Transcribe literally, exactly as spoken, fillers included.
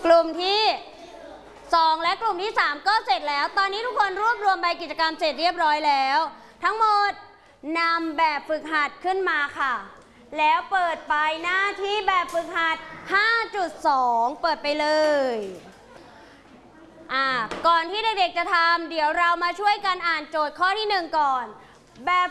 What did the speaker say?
กลุ่มที่สองและกลุ่มที่สามก็เสร็จแล้วตอนนี้ทุกคนรวบรวมใบกิจกรรมเสร็จเรียบร้อยแล้วทั้งหมดนำแบบฝึกหัดขึ้นมาค่ะแล้วเปิดไปหน้าที่แบบฝึกหัด ห้าจุดสอง เปิดไปเลยอ่าก่อนที่เด็กๆจะทำเดี๋ยวเรามาช่วยกันอ่านโจทย์ข้อที่หนึ่งก่อนแบบ